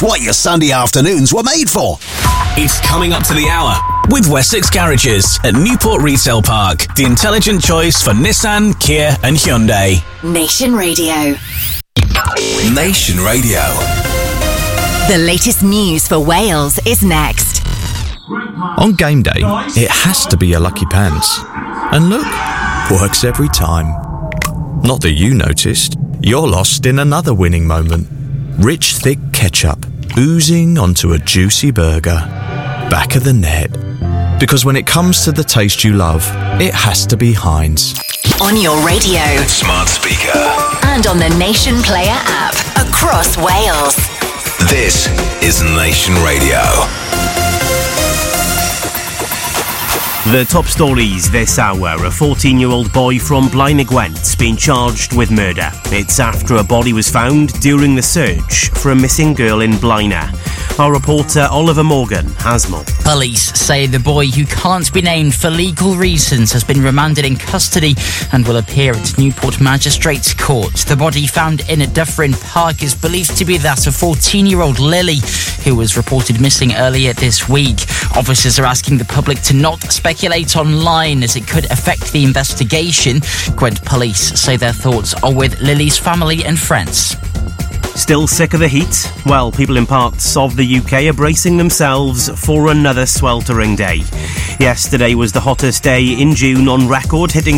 what your Sunday afternoons were made for. It's coming up to the hour with Wessex Garages at Newport Retail Park, the intelligent choice for Nissan, Kia and Hyundai. Nation Radio. Nation Radio. The latest news for Wales is next. On game day, it has to be a lucky pants. And look, works every time. Not that you noticed, you're lost in another winning moment. Rich, thick ketchup oozing onto a juicy burger. Back of the net. Because when it comes to the taste you love, it has to be Heinz. On your radio, Smart speaker, and on the Nation Player app across Wales. this is Nation Radio. The top stories this hour. A 14-year-old boy from Blaenau-Gwent's been charged with murder. It's after a body was found during the search for a missing girl in Blaenau. Our reporter Oliver Morgan has more. Police say the boy, who can't be named for legal reasons, has been remanded in custody and will appear at Newport Magistrates Court. The body found in a Dufferin Park is believed to be that of 14-year-old Lily, who was reported missing earlier this week. Officers are asking the public to not speculate online, as it could affect the investigation. Gwent police say their thoughts are with Lily's family and friends. Still sick of the heat? Well, people in parts of the UK are bracing themselves for another sweltering day. Yesterday was the hottest day in June on record, hitting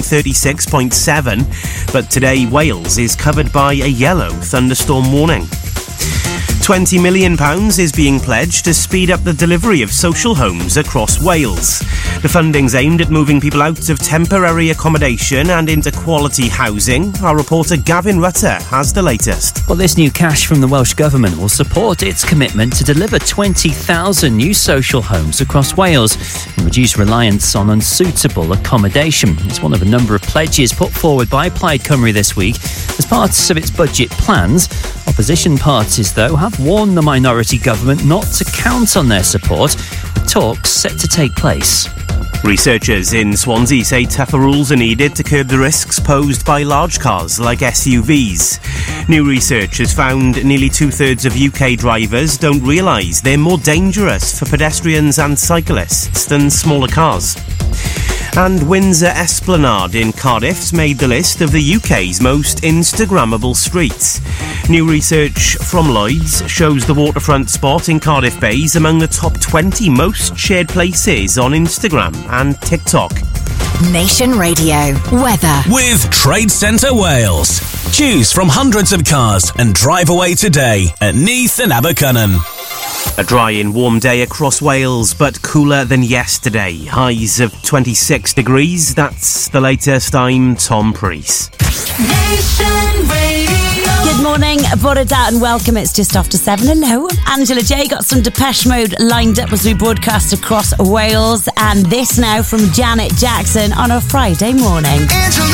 36.7. But today, Wales is covered by a yellow thunderstorm warning. £20 million is being pledged to speed up the delivery of social homes across Wales. The funding's aimed at moving people out of temporary accommodation and into quality housing. Our reporter Gavin Rutter has the latest. Well, this new cash from the Welsh Government will support its commitment to deliver 20,000 new social homes across Wales and reduce reliance on unsuitable accommodation. It's one of a number of pledges put forward by Plaid Cymru this week as part of its budget plans. Opposition parties, though, have warned the minority government not to count on their support, with talks set to take place. Researchers in Swansea say tougher rules are needed to curb the risks posed by large cars like SUVs. New research has found nearly two-thirds of UK drivers don't realise they're more dangerous for pedestrians and cyclists than smaller cars. And Windsor Esplanade in Cardiff's made the list of the UK's most Instagrammable streets. New research from Lloyds shows the waterfront spot in Cardiff Bay is among the top 20 most shared places on Instagram and TikTok. Nation Radio weather With Trade Centre Wales. Choose from hundreds of cars and drive away today at Neath and Abercynon. A dry and warm day across Wales, but cooler than yesterday. Highs of 26 degrees. That's the latest. I'm Tom Preece. Good morning, Bore da and welcome. It's just after 7. Hello, Angela J. Got some Depeche Mode lined up as we broadcast across Wales. And this now from Janet Jackson on a Friday morning. Angela